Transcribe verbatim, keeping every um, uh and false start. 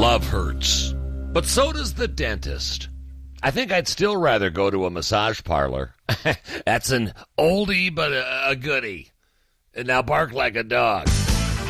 love hurts, but so does the dentist. I think I'd still rather go to a massage parlor. That's an oldie but a, a goodie. And now bark like a dog.